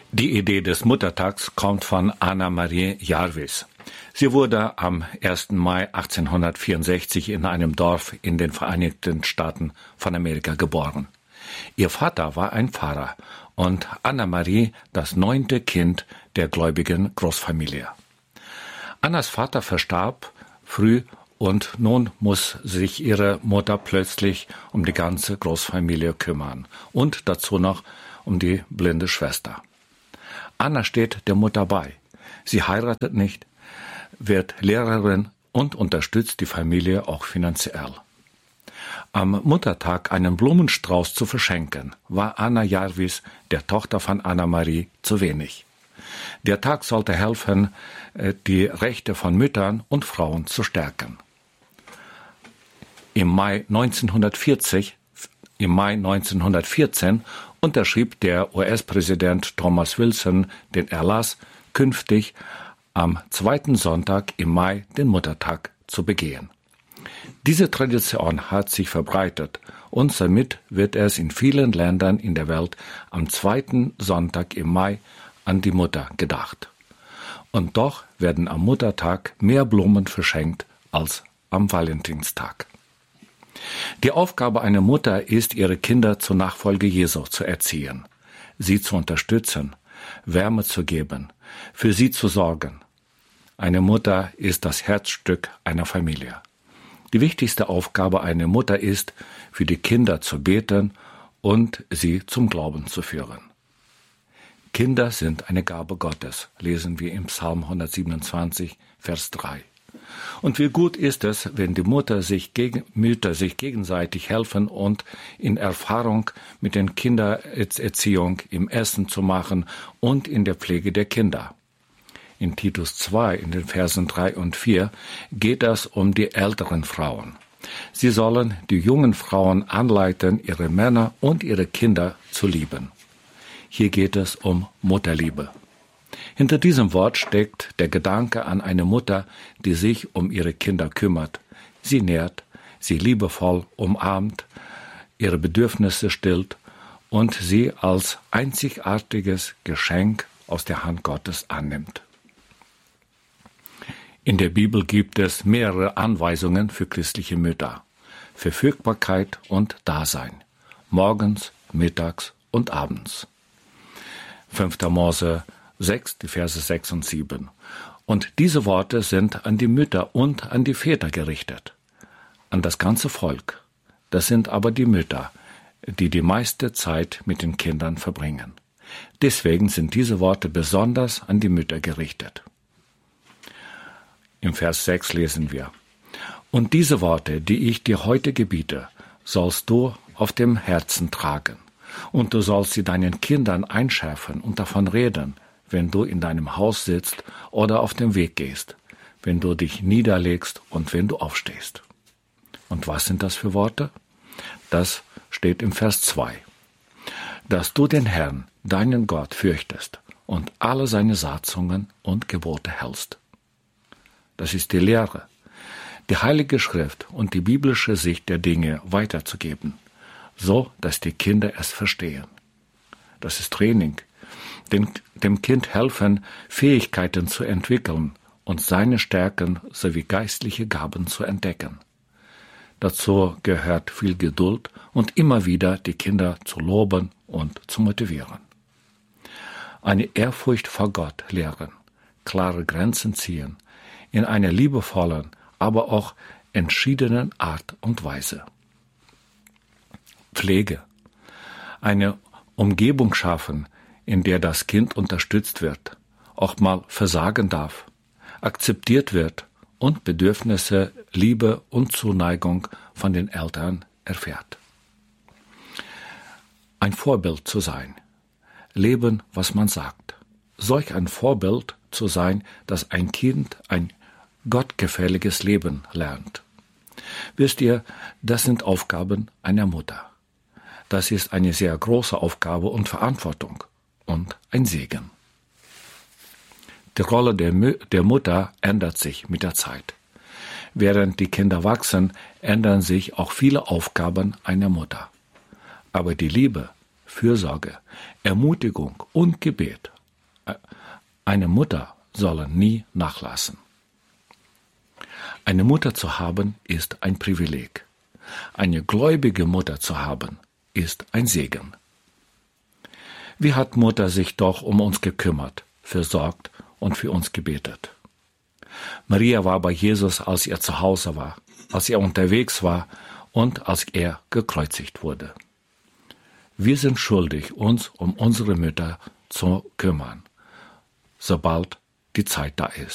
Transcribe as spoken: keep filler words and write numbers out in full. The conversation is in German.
Die Idee des Muttertags kommt von Anna-Marie Jarvis. Sie wurde am ersten Mai achtzehnhundertvierundsechzig in einem Dorf in den Vereinigten Staaten von Amerika geboren. Ihr Vater war ein Pfarrer und Anna-Marie das neunte Kind der gläubigen Großfamilie. Annas Vater verstarb früh und nun muss sich ihre Mutter plötzlich um die ganze Großfamilie kümmern und dazu noch um die blinde Schwester. Anna steht der Mutter bei. Sie heiratet nicht, wird Lehrerin und unterstützt die Familie auch finanziell. Am Muttertag einen Blumenstrauß zu verschenken, war Anna Jarvis, der Tochter von Anna-Marie, zu wenig. Der Tag sollte helfen, die Rechte von Müttern und Frauen zu stärken. Im Mai neunzehnhundertvierzig, im Mai neunzehnhundertvierzehn unterschrieb der U S-Präsident Thomas Wilson den Erlass, künftig am zweiten Sonntag im Mai den Muttertag zu begehen. Diese Tradition hat sich verbreitet und somit wird es in vielen Ländern in der Welt am zweiten Sonntag im Mai an die Mutter gedacht. Und doch werden am Muttertag mehr Blumen verschenkt als am Valentinstag. Die Aufgabe einer Mutter ist, ihre Kinder zur Nachfolge Jesu zu erziehen, sie zu unterstützen, Wärme zu geben, für sie zu sorgen. Eine Mutter ist das Herzstück einer Familie. Die wichtigste Aufgabe einer Mutter ist, für die Kinder zu beten und sie zum Glauben zu führen. Kinder sind eine Gabe Gottes, lesen wir im Psalm hundertsiebenundzwanzig, Vers drei. Und wie gut ist es, wenn die Mutter sich gegen, Mütter sich gegenseitig helfen und in Erfahrung mit den Kindererziehung, im Essen zu machen und in der Pflege der Kinder. In Titus zwei, in den Versen drei und vier, geht es um die älteren Frauen. Sie sollen die jungen Frauen anleiten, ihre Männer und ihre Kinder zu lieben. Hier geht es um Mutterliebe. Hinter diesem Wort steckt der Gedanke an eine Mutter, die sich um ihre Kinder kümmert, sie nährt, sie liebevoll umarmt, ihre Bedürfnisse stillt und sie als einzigartiges Geschenk aus der Hand Gottes annimmt. In der Bibel gibt es mehrere Anweisungen für christliche Mütter: Verfügbarkeit und Dasein, morgens, mittags und abends. fünfter Mose sechs, die Verse sechs und sieben. Und diese Worte sind an die Mütter und an die Väter gerichtet, an das ganze Volk. Das sind aber die Mütter, die die meiste Zeit mit den Kindern verbringen. Deswegen sind diese Worte besonders an die Mütter gerichtet. Im Vers sechs lesen wir: Und diese Worte, die ich dir heute gebiete, sollst du auf dem Herzen tragen, und du sollst sie deinen Kindern einschärfen und davon reden, wenn du in deinem Haus sitzt oder auf dem Weg gehst, wenn du dich niederlegst und wenn du aufstehst. Und was sind das für Worte? Das steht im Vers zwei. Dass du den Herrn, deinen Gott, fürchtest und alle seine Satzungen und Gebote hältst. Das ist die Lehre, die Heilige Schrift und die biblische Sicht der Dinge weiterzugeben, so dass die Kinder es verstehen. Das ist Training. Dem, dem Kind helfen, Fähigkeiten zu entwickeln und seine Stärken sowie geistliche Gaben zu entdecken. Dazu gehört viel Geduld und immer wieder die Kinder zu loben und zu motivieren. Eine Ehrfurcht vor Gott lehren, klare Grenzen ziehen, in einer liebevollen, aber auch entschiedenen Art und Weise. Pflege. Eine Umgebung schaffen, in der das Kind unterstützt wird, auch mal versagen darf, akzeptiert wird und Bedürfnisse, Liebe und Zuneigung von den Eltern erfährt. Ein Vorbild zu sein, leben, was man sagt. Solch ein Vorbild zu sein, dass ein Kind ein gottgefälliges Leben lernt. Wisst ihr, das sind Aufgaben einer Mutter. Das ist eine sehr große Aufgabe und Verantwortung und ein Segen. Die Rolle der, Mü- der Mutter ändert sich mit der Zeit. Während die Kinder wachsen, ändern sich auch viele Aufgaben einer Mutter. Aber die Liebe, Fürsorge, Ermutigung und Gebet Eine Mutter soll nie nachlassen. Eine Mutter zu haben, ist ein Privileg. Eine gläubige Mutter zu haben, ist ein Segen. Wie hat Mutter sich doch um uns gekümmert, versorgt und für uns gebetet? Maria war bei Jesus, als er zu Hause war, als er unterwegs war und als er gekreuzigt wurde. Wir sind schuldig, uns um unsere Mütter zu kümmern, sobald die Zeit da ist.